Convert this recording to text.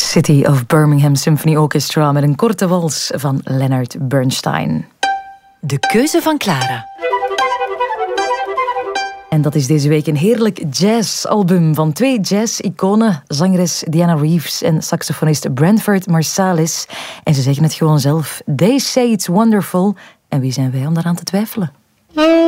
City of Birmingham Symphony Orchestra met een korte wals van Leonard Bernstein. De keuze van Clara. En dat is deze week een heerlijk jazzalbum van 2 jazz-iconen, zangeres Diana Reeves en saxofonist Branford Marsalis. En ze zeggen het gewoon zelf. They say it's wonderful. En wie zijn wij om daaraan te twijfelen?